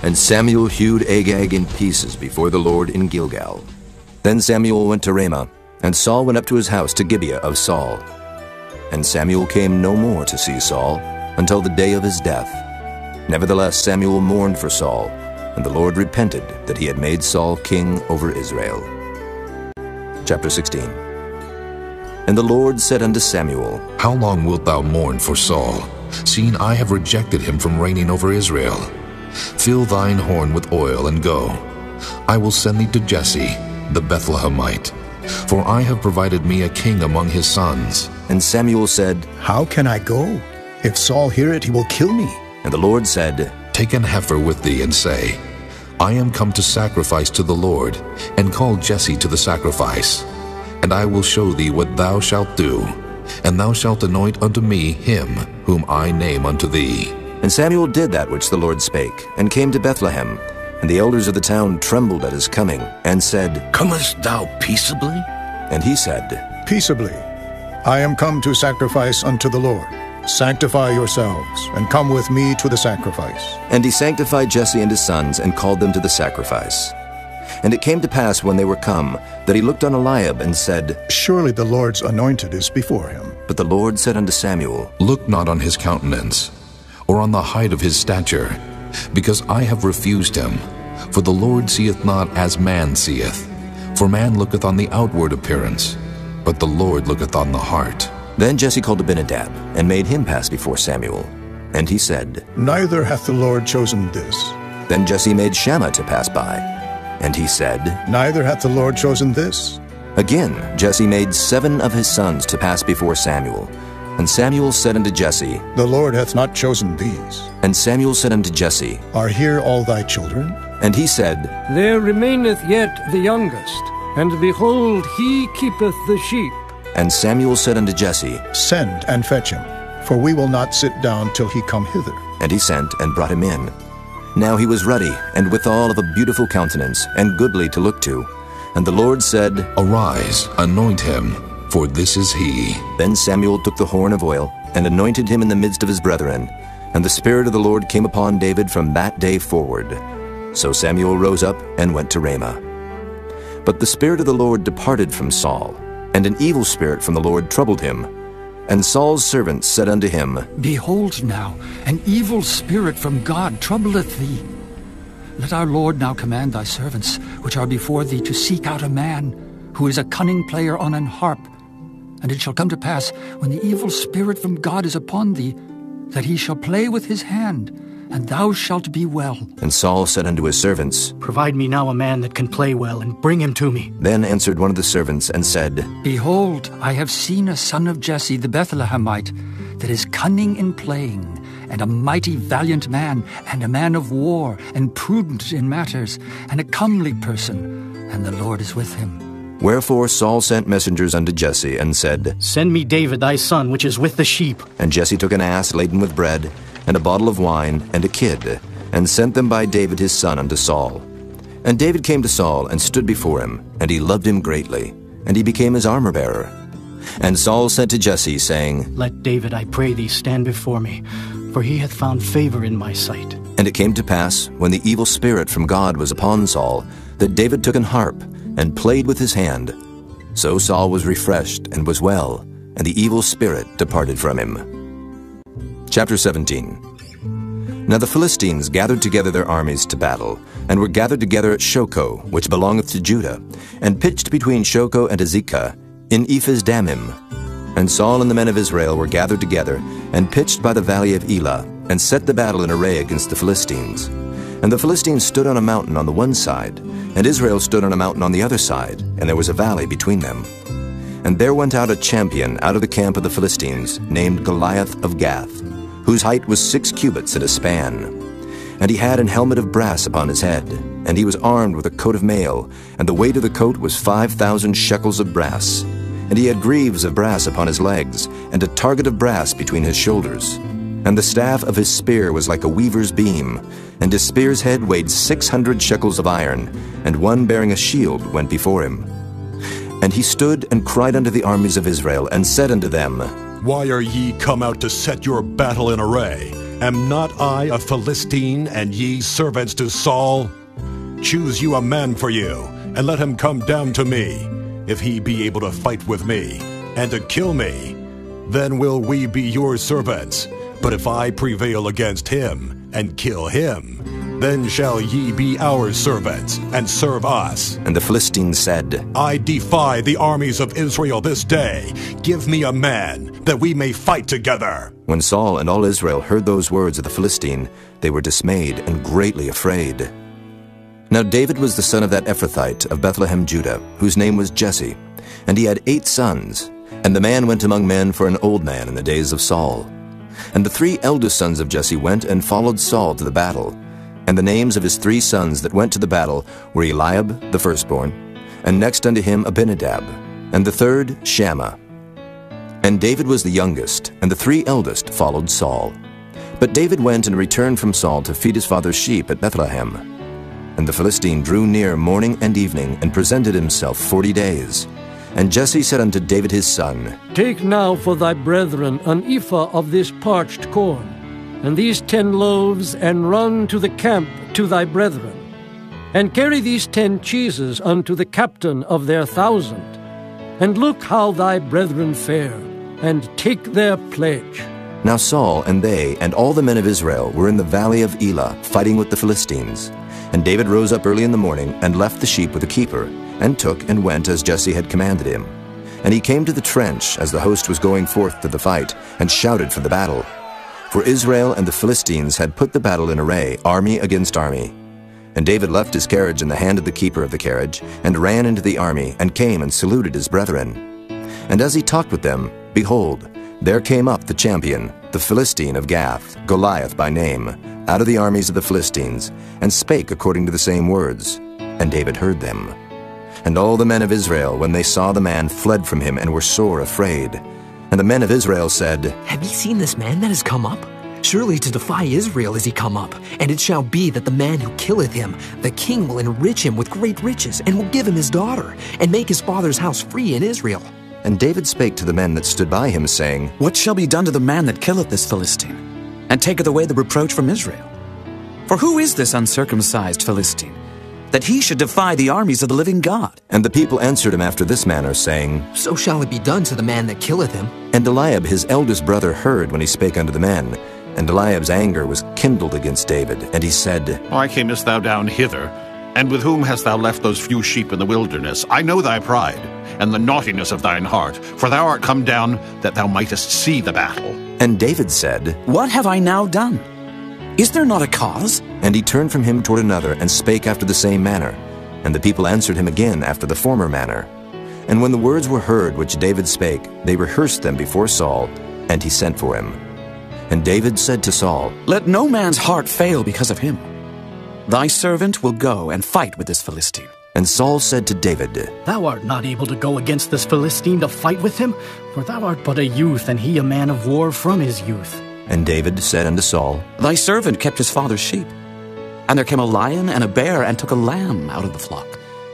And Samuel hewed Agag in pieces before the Lord in Gilgal. Then Samuel went to Ramah, and Saul went up to his house to Gibeah of Saul. And Samuel came no more to see Saul until the day of his death. Nevertheless Samuel mourned for Saul, and the Lord repented that he had made Saul king over Israel. Chapter sixteen. And the Lord said unto Samuel, How long wilt thou mourn for Saul, seeing I have rejected him from reigning over Israel? Fill thine horn with oil, and go. I will send thee to Jesse, the Bethlehemite, for I have provided me a king among his sons. And Samuel said, How can I go? If Saul hear it, he will kill me. And the Lord said, Take an heifer with thee, and say, I am come to sacrifice to the Lord, and call Jesse to the sacrifice. And I will show thee what thou shalt do, and thou shalt anoint unto me him whom I name unto thee. And Samuel did that which the Lord spake, and came to Bethlehem. And the elders of the town trembled at his coming, and said, Comest thou peaceably? And he said, Peaceably. I am come to sacrifice unto the Lord. Sanctify yourselves, and come with me to the sacrifice. And he sanctified Jesse and his sons, and called them to the sacrifice. And it came to pass when they were come, that he looked on Eliab, and said, Surely the Lord's anointed is before him. But the Lord said unto Samuel, Look not on his countenance, or on the height of his stature, because I have refused him. For the Lord seeth not as man seeth. For man looketh on the outward appearance, but the Lord looketh on the heart. Then Jesse called Abinadab, and made him pass before Samuel. And he said, Neither hath the Lord chosen this. Then Jesse made Shammah to pass by. And he said, Neither hath the Lord chosen this. Again Jesse made seven of his sons to pass before Samuel. And Samuel said unto Jesse, The Lord hath not chosen these. And Samuel said unto Jesse, Are here all thy children? And he said, There remaineth yet the youngest, and behold, he keepeth the sheep. And Samuel said unto Jesse, Send and fetch him, for we will not sit down till he come hither. And he sent and brought him in. Now he was ruddy, and withal of a beautiful countenance, and goodly to look to. And the Lord said, Arise, anoint him, for this is he. Then Samuel took the horn of oil, and anointed him in the midst of his brethren. And the Spirit of the Lord came upon David from that day forward. So Samuel rose up and went to Ramah. But the Spirit of the Lord departed from Saul, and an evil spirit from the Lord troubled him. And Saul's servants said unto him, Behold now, an evil spirit from God troubleth thee. Let our Lord now command thy servants, which are before thee, to seek out a man, who is a cunning player on an harp. And it shall come to pass, when the evil spirit from God is upon thee, that he shall play with his hand, and thou shalt be well. And Saul said unto his servants, Provide me now a man that can play well, and bring him to me. Then answered one of the servants, and said, Behold, I have seen a son of Jesse the Bethlehemite, that is cunning in playing, and a mighty valiant man, and a man of war, and prudent in matters, and a comely person, and the Lord is with him. Wherefore Saul sent messengers unto Jesse, and said, Send me David thy son, which is with the sheep. And Jesse took an ass laden with bread, and a bottle of wine, and a kid, and sent them by David his son unto Saul. And David came to Saul, and stood before him, and he loved him greatly, and he became his armor-bearer. And Saul sent to Jesse, saying, Let David, I pray thee, stand before me, for he hath found favor in my sight. And it came to pass, when the evil spirit from God was upon Saul, that David took an harp, and played with his hand. So Saul was refreshed, and was well, and the evil spirit departed from him. Chapter seventeen. Now the Philistines gathered together their armies to battle, and were gathered together at Shochoh, which belongeth to Judah, and pitched between Shochoh and Azekah, in Ephes Dammim. And Saul and the men of Israel were gathered together, and pitched by the valley of Elah, and set the battle in array against the Philistines. And the Philistines stood on a mountain on the one side, and Israel stood on a mountain on the other side, and there was a valley between them. And there went out a champion out of the camp of the Philistines, named Goliath of Gath, whose height was six cubits and a span. And he had an helmet of brass upon his head, and he was armed with a coat of mail, and the weight of the coat was five thousand shekels of brass. And he had greaves of brass upon his legs, and a target of brass between his shoulders. And the staff of his spear was like a weaver's beam, and his spear's head weighed six hundred shekels of iron, and one bearing a shield went before him. And he stood and cried unto the armies of Israel, and said unto them, Why are ye come out to set your battle in array? Am not I a Philistine, and ye servants to Saul? Choose you a man for you, and let him come down to me, if he be able to fight with me, and to kill me. Then will we be your servants. But if I prevail against him, and kill him, then shall ye be our servants, and serve us. And the Philistines said, I defy the armies of Israel this day. Give me a man, that we may fight together. When Saul and all Israel heard those words of the Philistine, they were dismayed and greatly afraid. Now David was the son of that Ephrathite of Bethlehem, Judah, whose name was Jesse, and he had eight sons. And the man went among men for an old man in the days of Saul. And the three eldest sons of Jesse went and followed Saul to the battle. And the names of his three sons that went to the battle were Eliab, the firstborn, and next unto him Abinadab, and the third Shammah. And David was the youngest, and the three eldest followed Saul. But David went and returned from Saul to feed his father's sheep at Bethlehem. And the Philistine drew near morning and evening, and presented himself forty days. And Jesse said unto David his son, Take now for thy brethren an ephah of this parched corn, and these ten loaves, and run to the camp to thy brethren. And carry these ten cheeses unto the captain of their thousand. And look how thy brethren fare, and take their pledge. Now Saul and they and all the men of Israel were in the valley of Elah, fighting with the Philistines. And David rose up early in the morning, and left the sheep with the keeper, and took and went as Jesse had commanded him. And he came to the trench as the host was going forth to the fight, and shouted for the battle. For Israel and the Philistines had put the battle in array, army against army. And David left his carriage in the hand of the keeper of the carriage, and ran into the army, and came and saluted his brethren. And as he talked with them, behold, there came up the champion, the Philistine of Gath, Goliath by name, out of the armies of the Philistines, and spake according to the same words. And David heard them. And all the men of Israel, when they saw the man, fled from him, and were sore afraid. And the men of Israel said, Have ye seen this man that is come up? Surely to defy Israel is he come up. And it shall be that the man who killeth him, the king will enrich him with great riches, and will give him his daughter, and make his father's house free in Israel. And David spake to the men that stood by him, saying, What shall be done to the man that killeth this Philistine, and taketh away the reproach from Israel? For who is this uncircumcised Philistine, that he should defy the armies of the living God? And the people answered him after this manner, saying, So shall it be done to the man that killeth him. And Eliab his eldest brother heard when he spake unto the men. And Eliab's anger was kindled against David, and he said, Why camest thou down hither? And with whom hast thou left those few sheep in the wilderness? I know thy pride, and the naughtiness of thine heart, for thou art come down that thou mightest see the battle. And David said, What have I now done? Is there not a cause? And he turned from him toward another, and spake after the same manner. And the people answered him again after the former manner. And when the words were heard which David spake, they rehearsed them before Saul, and he sent for him. And David said to Saul, Let no man's heart fail because of him. Thy servant will go and fight with this Philistine. And Saul said to David, Thou art not able to go against this Philistine to fight with him, for thou art but a youth, and he a man of war from his youth. And David said unto Saul, Thy servant kept his father's sheep. And there came a lion and a bear, and took a lamb out of the flock.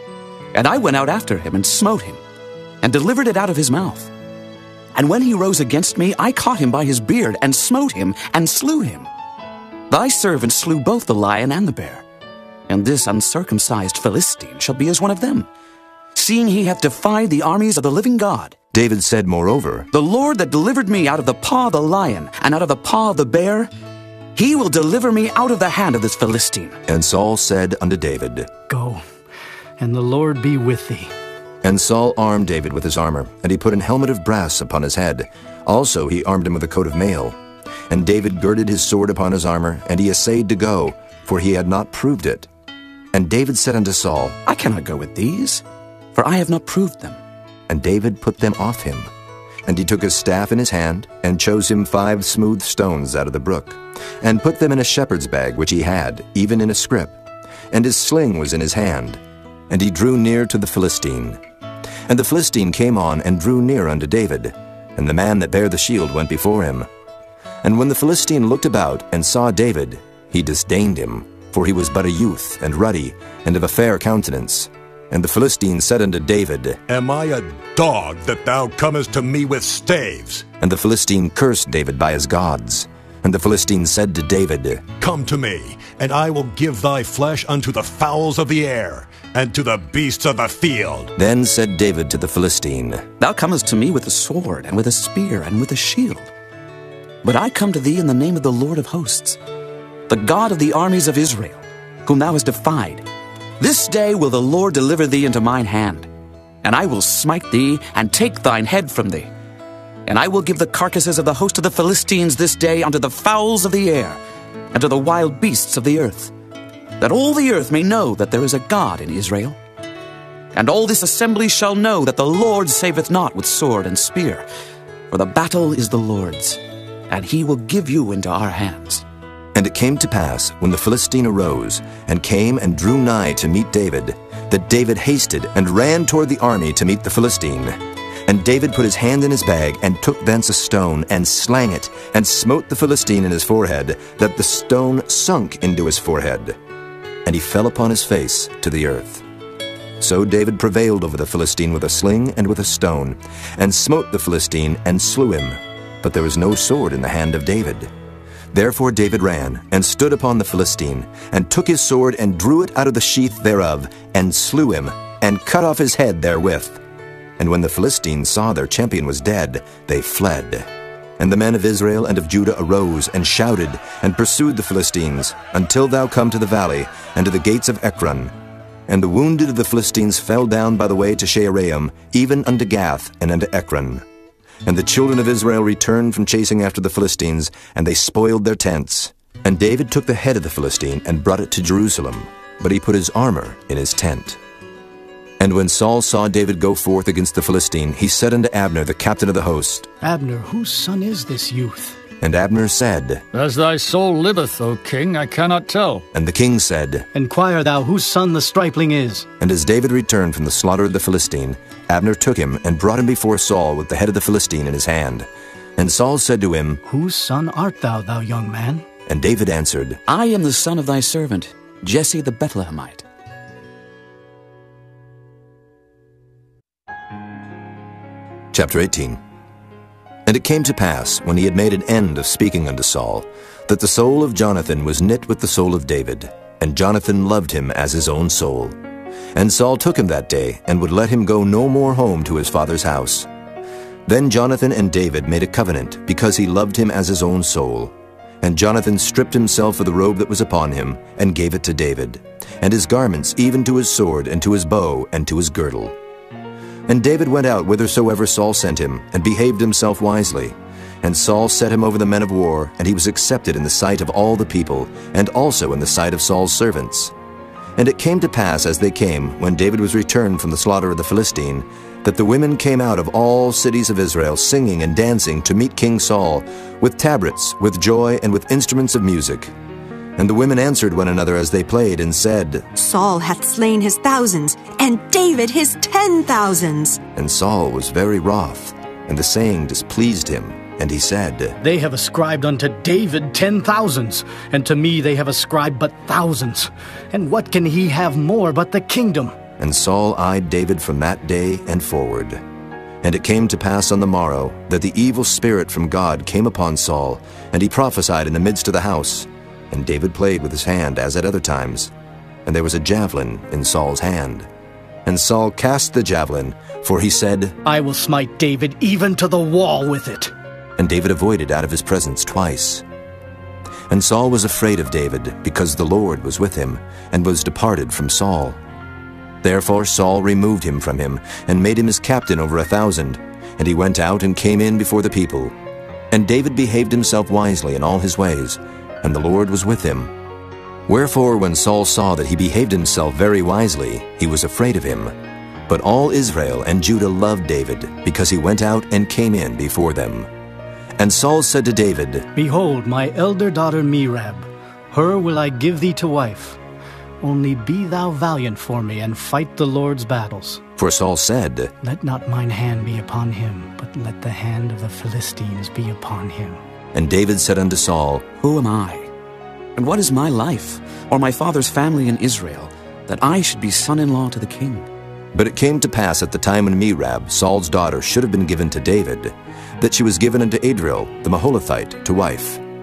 And I went out after him, and smote him, and delivered it out of his mouth. And when he rose against me, I caught him by his beard, and smote him, and slew him. Thy servant slew both the lion and the bear. And this uncircumcised Philistine shall be as one of them, seeing he hath defied the armies of the living God. David said moreover, The Lord that delivered me out of the paw of the lion, and out of the paw of the bear, he will deliver me out of the hand of this Philistine. And Saul said unto David, Go, and the Lord be with thee. And Saul armed David with his armor, and he put an helmet of brass upon his head. Also he armed him with a coat of mail. And David girded his sword upon his armor, and he essayed to go, for he had not proved it. And David said unto Saul, I cannot go with these, for I have not proved them. And David put them off him. And he took his staff in his hand, and chose him five smooth stones out of the brook, and put them in a shepherd's bag which he had, even in a scrip. And his sling was in his hand. And he drew near to the Philistine. And the Philistine came on, and drew near unto David. And the man that bare the shield went before him. And when the Philistine looked about, and saw David, he disdained him, for he was but a youth, and ruddy, and of a fair countenance. And the Philistine said unto David, Am I a dog that thou comest to me with staves? And the Philistine cursed David by his gods. And the Philistines said to David, Come to me, and I will give thy flesh unto the fowls of the air, and to the beasts of the field. Then said David to the Philistine, Thou comest to me with a sword, and with a spear, and with a shield. But I come to thee in the name of the Lord of hosts, the God of the armies of Israel, whom thou hast defied. This day will the Lord deliver thee into mine hand, and I will smite thee, and take thine head from thee. And I will give the carcasses of the host of the Philistines this day unto the fowls of the air, and to the wild beasts of the earth, that all the earth may know that there is a God in Israel. And all this assembly shall know that the Lord saveth not with sword and spear, for the battle is the Lord's, and he will give you into our hands. And it came to pass, when the Philistine arose, and came and drew nigh to meet David, that David hasted and ran toward the army to meet the Philistine. And David put his hand in his bag, and took thence a stone, and slang it, and smote the Philistine in his forehead, that the stone sunk into his forehead. And he fell upon his face to the earth. So David prevailed over the Philistine with a sling and with a stone, and smote the Philistine, and slew him. But there was no sword in the hand of David. Therefore David ran, and stood upon the Philistine, and took his sword, and drew it out of the sheath thereof, and slew him, and cut off his head therewith. And when the Philistines saw their champion was dead, they fled. And the men of Israel and of Judah arose, and shouted, and pursued the Philistines, until thou come to the valley, and to the gates of Ekron. And the wounded of the Philistines fell down by the way to Shaaraim, even unto Gath, and unto Ekron. And the children of Israel returned from chasing after the Philistines, and they spoiled their tents. And David took the head of the Philistine, and brought it to Jerusalem, but he put his armor in his tent. And when Saul saw David go forth against the Philistine, he said unto Abner, the captain of the host, Abner, whose son is this youth? And Abner said, As thy soul liveth, O king, I cannot tell. And the king said, Enquire thou whose son the stripling is. And as David returned from the slaughter of the Philistine, Abner took him, and brought him before Saul with the head of the Philistine in his hand. And Saul said to him, Whose son art thou, thou young man? And David answered, I am the son of thy servant, Jesse the Bethlehemite. Chapter eighteen. And it came to pass, when he had made an end of speaking unto Saul, that the soul of Jonathan was knit with the soul of David, and Jonathan loved him as his own soul. And Saul took him that day, and would let him go no more home to his father's house. Then Jonathan and David made a covenant, because he loved him as his own soul. And Jonathan stripped himself of the robe that was upon him, and gave it to David, and his garments, even to his sword, and to his bow, and to his girdle. And David went out whithersoever Saul sent him, and behaved himself wisely. And Saul set him over the men of war, and he was accepted in the sight of all the people, and also in the sight of Saul's servants. And it came to pass as they came, when David was returned from the slaughter of the Philistine, that the women came out of all cities of Israel, singing and dancing to meet King Saul, with tabrets, with joy, and with instruments of music. And the women answered one another as they played, and said, Saul hath slain his thousands, and David his ten thousands. And Saul was very wroth, and the saying displeased him. And he said, They have ascribed unto David ten thousands, and to me they have ascribed but thousands. And what can he have more but the kingdom? And Saul eyed David from that day and forward. And it came to pass on the morrow, that the evil spirit from God came upon Saul, and he prophesied in the midst of the house. And David played with his hand as at other times. And there was a javelin in Saul's hand. And Saul cast the javelin, for he said, I will smite David even to the wall with it. And David avoided out of his presence twice. And Saul was afraid of David, because the Lord was with him, and was departed from Saul. Therefore Saul removed him from him, and made him his captain over a thousand. And he went out and came in before the people. And David behaved himself wisely in all his ways, and the Lord was with him. Wherefore when Saul saw that he behaved himself very wisely, he was afraid of him. But all Israel and Judah loved David, because he went out and came in before them. And Saul said to David, Behold, my elder daughter Merab, her will I give thee to wife. Only be thou valiant for me, and fight the Lord's battles. For Saul said, Let not mine hand be upon him, but let the hand of the Philistines be upon him. And David said unto Saul, Who am I? And what is my life, or my father's family in Israel, that I should be son-in-law to the king? But it came to pass at the time when Merab, Saul's daughter, should have been given to David, that she was given unto Adriel the Maholathite to wife.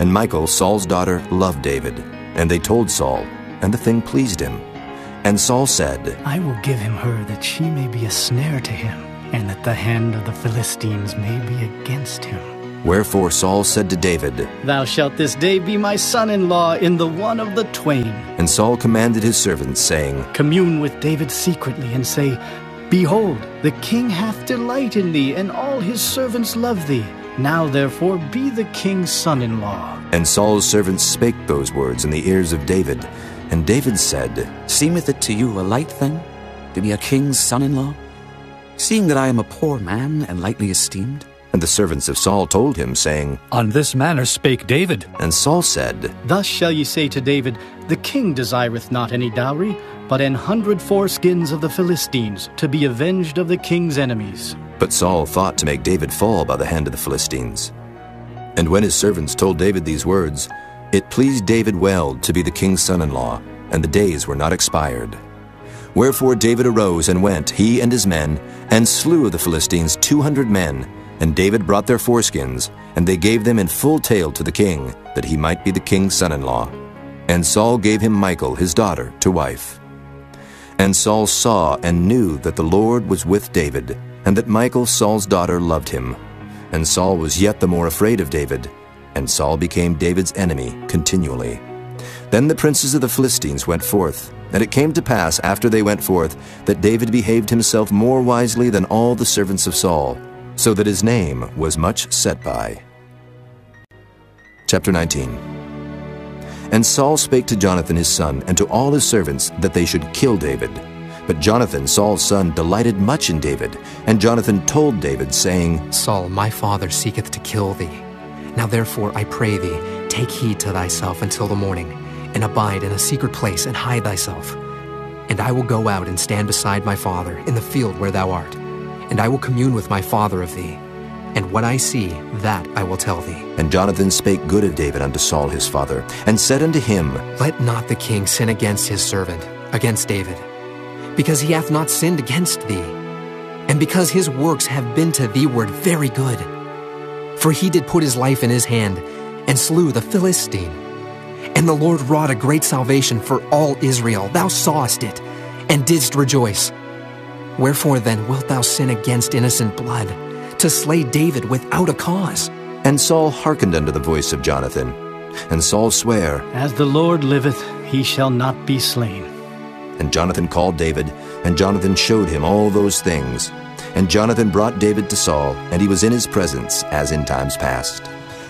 And Michal, Saul's daughter, loved David. And they told Saul, and the thing pleased him. And Saul said, I will give him her that she may be a snare to him, and that the hand of the Philistines may be against him. Wherefore Saul said to David, Thou shalt this day be my son-in-law in the one of the twain. And Saul commanded his servants, saying, Commune with David secretly, and say, Behold, the king hath delight in thee, and all his servants love thee. Now therefore be the king's son-in-law. And Saul's servants spake those words in the ears of David. And David said, Seemeth it to you a light thing, to be a king's son-in-law, seeing that I am a poor man and lightly esteemed? And the servants of Saul told him, saying, On this manner spake David. And Saul said, Thus shall ye say to David, The king desireth not any dowry, but an hundred foreskins of the Philistines, to be avenged of the king's enemies. But Saul thought to make David fall by the hand of the Philistines. And when his servants told David these words, it pleased David well to be the king's son-in-law, and the days were not expired. Wherefore David arose and went, he and his men, and slew of the Philistines two hundred men. And David brought their foreskins, and they gave them in full tale to the king, that he might be the king's son-in-law. And Saul gave him Michal, his daughter, to wife. And Saul saw and knew that the Lord was with David, and that Michal, Saul's daughter, loved him. And Saul was yet the more afraid of David, and Saul became David's enemy continually. Then the princes of the Philistines went forth, and it came to pass after they went forth, that David behaved himself more wisely than all the servants of Saul, so that his name was much set by. Chapter nineteen. And Saul spake to Jonathan his son, and to all his servants, that they should kill David. But Jonathan, Saul's son, delighted much in David. And Jonathan told David, saying, Saul, my father seeketh to kill thee. Now therefore, I pray thee, take heed to thyself until the morning, and abide in a secret place, and hide thyself. And I will go out and stand beside my father in the field where thou art. And I will commune with my father of thee. And what I see, that I will tell thee. And Jonathan spake good of David unto Saul his father, and said unto him, Let not the king sin against his servant, against David, because he hath not sinned against thee, and because his works have been to thee-ward very good. For he did put his life in his hand, and slew the Philistine. And the Lord wrought a great salvation for all Israel. Thou sawest it, and didst rejoice. Wherefore then wilt thou sin against innocent blood, to slay David without a cause? And Saul hearkened unto the voice of Jonathan. And Saul sware, As the Lord liveth, he shall not be slain. And Jonathan called David, and Jonathan showed him all those things. And Jonathan brought David to Saul, and he was in his presence, as in times past.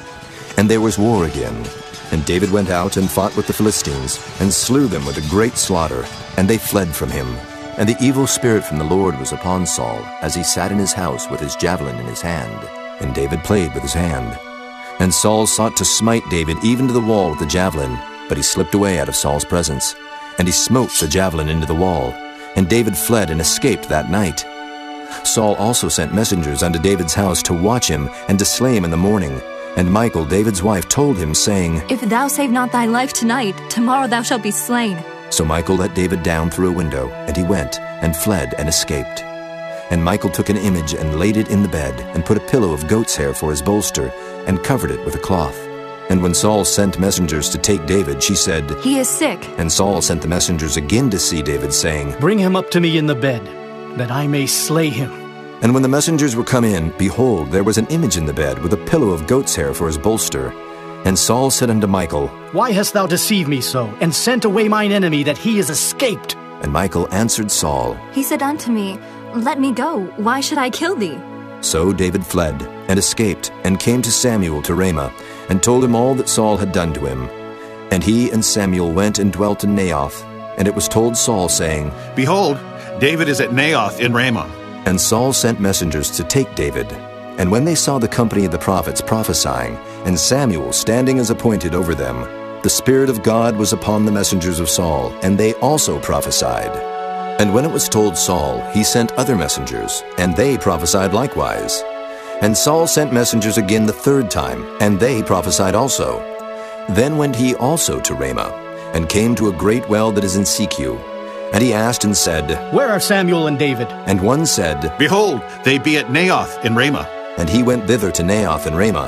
And there was war again. And David went out and fought with the Philistines, and slew them with a great slaughter, and they fled from him. And the evil spirit from the Lord was upon Saul, as he sat in his house with his javelin in his hand. And David played with his hand. And Saul sought to smite David even to the wall with the javelin, but he slipped away out of Saul's presence. And he smote the javelin into the wall. And David fled and escaped that night. Saul also sent messengers unto David's house to watch him, and to slay him in the morning. And Michal, David's wife, told him, saying, If thou save not thy life tonight, tomorrow thou shalt be slain. So Michal let David down through a window, and he went, and fled, and escaped. And Michal took an image, and laid it in the bed, and put a pillow of goat's hair for his bolster, and covered it with a cloth. And when Saul sent messengers to take David, she said, He is sick. And Saul sent the messengers again to see David, saying, Bring him up to me in the bed, that I may slay him. And when the messengers were come in, behold, there was an image in the bed, with a pillow of goat's hair for his bolster. And Saul said unto Michal, Why hast thou deceived me so, and sent away mine enemy, that he is escaped? And Michal answered Saul, He said unto me, Let me go, why should I kill thee? So David fled, and escaped, and came to Samuel to Ramah, and told him all that Saul had done to him. And he and Samuel went and dwelt in Naioth. And it was told Saul, saying, Behold, David is at Naioth in Ramah. And Saul sent messengers to take David. And when they saw the company of the prophets prophesying, and Samuel standing as appointed over them, the Spirit of God was upon the messengers of Saul, and they also prophesied. And when it was told Saul, he sent other messengers, and they prophesied likewise. And Saul sent messengers again the third time, and they prophesied also. Then went he also to Ramah, and came to a great well that is in Secu. And he asked and said, Where are Samuel and David? And one said, Behold, they be at Naioth in Ramah. And he went thither to Naioth in Ramah.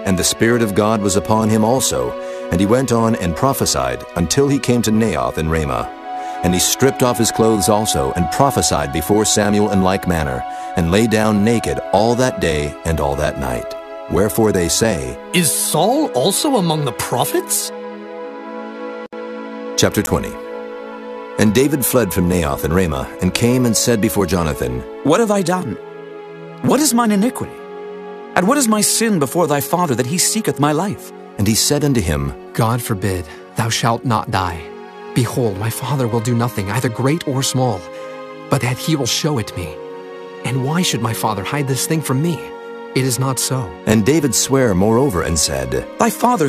And the Spirit of God was upon him also, and he went on and prophesied until he came to Naioth in Ramah. And he stripped off his clothes also, and prophesied before Samuel in like manner, and lay down naked all that day and all that night. Wherefore they say, Is Saul also among the prophets? Chapter twenty. And David fled from Naioth in Ramah, and came and said before Jonathan, What have I done? What is mine iniquity? And what is my sin before thy father, that he seeketh my life? And he said unto him, God forbid, thou shalt not die. Behold, my father will do nothing, either great or small, but that he will show it me. And why should my father hide this thing from me? It is not so. And David sware moreover and said, Thy father